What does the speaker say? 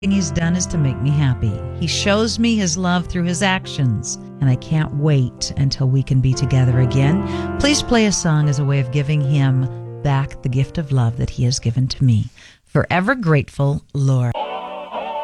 He's done is to make me happy. He shows me his love through his actions, and I can't wait until we can be together again. Please play a song as a way of giving him back the gift of love that he has given to me. Forever grateful, Lord.